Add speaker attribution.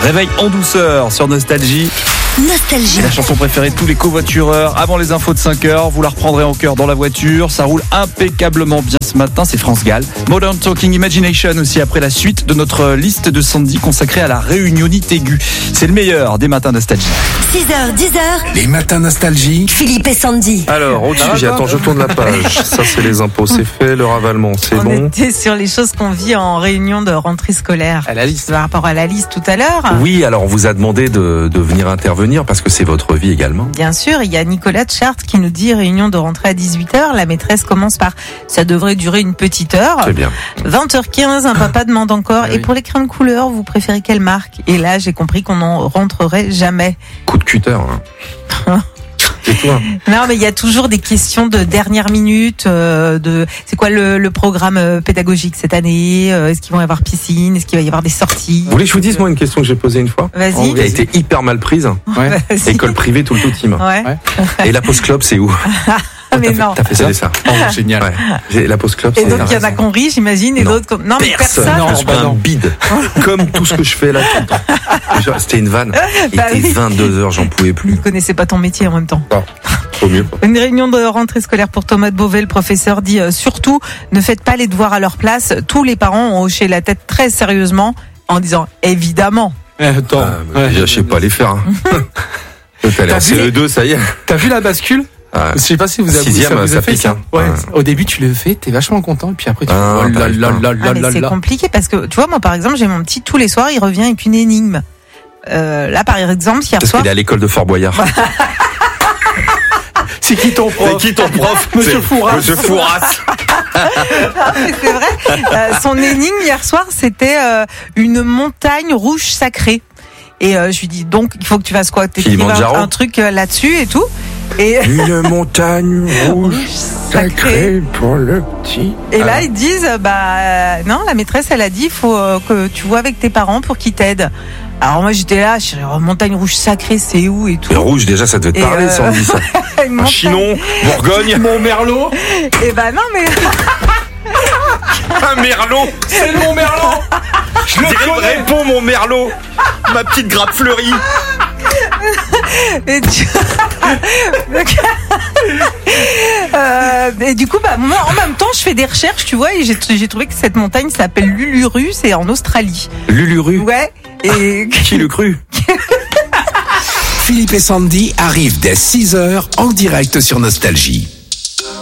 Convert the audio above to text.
Speaker 1: Réveil en douceur sur Nostalgie.
Speaker 2: Nostalgie.
Speaker 1: La chanson préférée de tous les covoitureurs. Avant les infos de 5h, vous la reprendrez en cœur dans la voiture. Ça roule impeccablement bien ce matin, c'est France Gall. Modern Talking Imagination aussi après la suite de notre liste de Sandy consacrée à la réunionnite aiguë. C'est le meilleur des matins Nostalgie.
Speaker 2: 6h, 10h.
Speaker 3: Les matins Nostalgie.
Speaker 2: Philippe et Sandy.
Speaker 4: Alors, autre sujet. Attends, je tourne la page. Ça, c'est les impôts, c'est fait. Le ravalement, c'est
Speaker 5: On
Speaker 4: bon.
Speaker 5: était sur les choses qu'on vit en réunion de rentrée scolaire.
Speaker 1: À la liste.
Speaker 5: Par rapport à la liste tout à l'heure.
Speaker 4: Oui, alors on vous a demandé de venir intervenir parce que c'est votre vie également.
Speaker 5: Bien sûr, il y a Nicolas de Chartres qui nous dit réunion de rentrée à 18h. La maîtresse commence par ça devrait durer une petite heure.
Speaker 4: C'est bien.
Speaker 5: 20h15, un papa demande encore.
Speaker 1: oui.
Speaker 5: Et pour les crayons de couleur, vous préférez quelle marque? Et là, j'ai compris qu'on n'en rentrerait jamais.
Speaker 4: Coup de cutter. Hein. Et toi?
Speaker 5: Non, mais il y a toujours des questions de dernière minute. C'est quoi le programme pédagogique cette année? Est-ce qu'ils vont y avoir piscine? Est-ce qu'il va y avoir des sorties?
Speaker 4: Vous voulez que je vous dise moi une question que j'ai posée une fois?
Speaker 5: Vas-y.
Speaker 4: Qui a été hyper mal prise.
Speaker 1: Ouais.
Speaker 5: Vas-y.
Speaker 4: École privée tout le team.
Speaker 5: Ouais.
Speaker 4: Et la pause club, c'est où?
Speaker 5: Mais non.
Speaker 4: T'as fait ça?
Speaker 1: Oh, génial.
Speaker 4: Ouais. La pause club,
Speaker 5: Et
Speaker 4: c'est
Speaker 5: donc, il y en a qui ont ri, j'imagine, et
Speaker 4: Non.
Speaker 5: d'autres qui... Non, mais
Speaker 4: personne.
Speaker 5: personne.
Speaker 4: Je me suis pris
Speaker 1: bah
Speaker 4: un
Speaker 1: non.
Speaker 4: bide. Comme tout ce que je fais là tout le temps. Genre, c'était une vanne. Il
Speaker 5: Bah
Speaker 4: était
Speaker 5: oui.
Speaker 4: 22h, j'en pouvais
Speaker 5: Vous
Speaker 4: plus.
Speaker 5: ne connaissez pas ton métier en même temps.
Speaker 4: Au mieux.
Speaker 5: Une réunion de rentrée scolaire pour Thomas de Beauvais, le professeur dit surtout ne faites pas les devoirs à leur place. Tous les parents ont hoché la tête très sérieusement en disant évidemment.
Speaker 1: Attends.
Speaker 4: Déjà, je sais pas les faire. Hein. T'as l'air
Speaker 1: T'as vu
Speaker 4: CE2, ça y est.
Speaker 1: T'as vu la bascule?
Speaker 4: Ah.
Speaker 1: Je sais pas si vous avez
Speaker 4: Sixième,
Speaker 1: vous
Speaker 4: ça
Speaker 1: a fait
Speaker 4: pique,
Speaker 1: ça.
Speaker 4: hein.
Speaker 1: Ouais.
Speaker 4: Ouais.
Speaker 1: Au début, tu le fais, t'es vachement content, et puis après, tu fais,
Speaker 4: Ah,
Speaker 1: oh là
Speaker 4: t'arrives
Speaker 1: là
Speaker 4: pas.
Speaker 1: là là
Speaker 5: Ah, mais
Speaker 1: là
Speaker 5: c'est
Speaker 1: là.
Speaker 5: compliqué parce que tu vois, moi par exemple, j'ai mon petit tous les soirs, il revient avec une énigme. Là par exemple, hier
Speaker 4: Parce
Speaker 5: soir.
Speaker 4: qu'il est à l'école de Fort Boyard.
Speaker 1: C'est qui ton prof?
Speaker 4: C'est qui ton prof?
Speaker 1: Monsieur Fouras.
Speaker 4: Monsieur Fouras.
Speaker 5: Mais c'est vrai. Son énigme hier soir, c'était une montagne rouge sacrée. Et je lui dis donc il faut que tu fasses quoi? T'écrives
Speaker 4: Kilimanjaro.
Speaker 5: un truc là-dessus et tout. Et
Speaker 4: Une montagne rouge
Speaker 5: sacrée
Speaker 4: pour le petit.
Speaker 5: Et là, ils disent, non, la maîtresse, elle a dit, il faut que tu vois avec tes parents pour qu'ils t'aident. Alors moi, j'étais là, je suis montagne rouge sacrée, c'est où et tout.
Speaker 4: Le rouge, déjà, ça devait te
Speaker 5: Et,
Speaker 4: parler, ça, on dit ça.
Speaker 5: Une
Speaker 4: Un
Speaker 5: montagne.
Speaker 4: Chinon, Bourgogne,
Speaker 1: Mon merlot.
Speaker 5: Et non, mais
Speaker 4: un merlot.
Speaker 1: C'est le Mont Merlot. Je le connais.
Speaker 4: Réponds, mon merlot. Ma petite grappe fleurie.
Speaker 5: et du coup, moi, en même temps, je fais des recherches, tu vois, et j'ai trouvé que cette montagne s'appelle Luluru, c'est en Australie.
Speaker 4: Luluru.
Speaker 5: Ouais. Et
Speaker 4: Qui le cru?
Speaker 3: Philippe et Sandy arrivent dès 6h en direct sur Nostalgie.